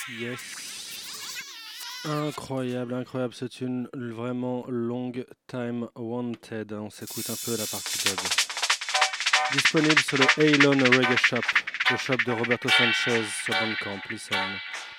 Yes. Incroyable, incroyable ce tune, vraiment Long Time Wanted. On s'écoute un peu la partie dub. Disponible sur le Eilon Reggae Shop, le shop de Roberto Sanchez sur Bandcamp. Listen.